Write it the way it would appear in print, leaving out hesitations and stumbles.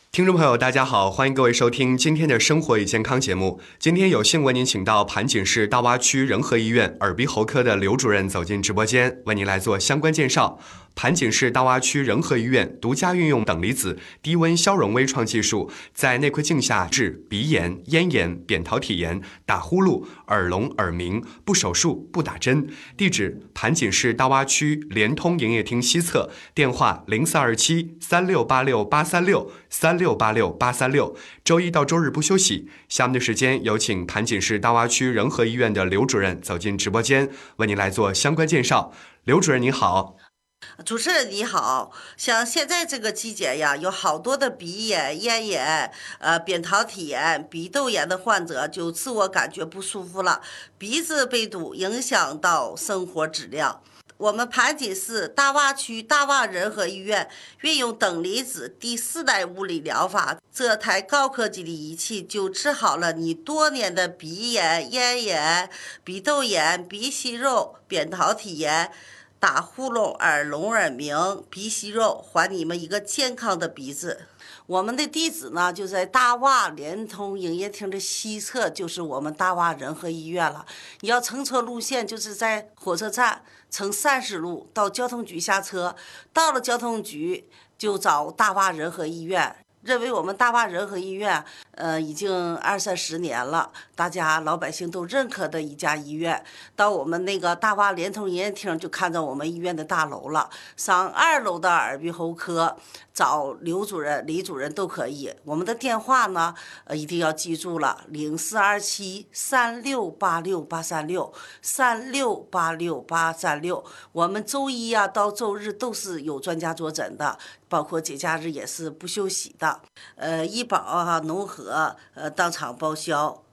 听众朋友，大家好，欢迎各位收听今天的生活与健康节目。今天有幸为您请到盘锦市大洼区仁和医院耳鼻喉科的刘主任走进直播间，为您来做相关介绍。盘锦市大洼区仁和医院独家运用等离子低温消融微创技术，在内窥镜下治鼻炎、咽炎、扁桃体炎、打呼噜、耳聋、耳鸣，不手术、不打针。地址：盘锦市大洼区联通营业厅西侧，电话042736868363686836。周一到周日不休息。下面的时间有请盘锦市大洼区仁和医院的刘主任走进直播间，为您来做相关介绍。刘主任你好。 主持人你好，像现在这个季节呀，有好多的鼻炎、咽炎、扁桃体炎、鼻窦炎的患者就自我感觉不舒服了，鼻子被堵，影响到生活质量。我们盘锦市大洼区大洼仁和医院运用等离子第4代物理疗法，这台高科技的仪器就治好了你多年的鼻炎、咽炎、鼻窦炎、鼻息肉、扁桃体炎、打呼噜、耳聋、耳鸣、鼻息肉，还你们一个健康的鼻子。我们的地址呢，就在大洼联通营业厅的西侧，就是我们大洼仁和医院了。你要乘车路线，就是在火车站乘30路到交通局下车，到了交通局就找大洼仁和医院。认为我们大洼仁和医院，已经20-30年了，大家老百姓都认可的一家医院。到我们那个大洼联通营业厅，就看到我们医院的大楼了。上2楼的耳鼻喉科找刘主任、李主任都可以。我们的电话呢，一定要记住了，042736868363686836。我们周一呀到周日都是有专家坐诊的，包括节假日也是不休息的。医保啊、农合当场报销。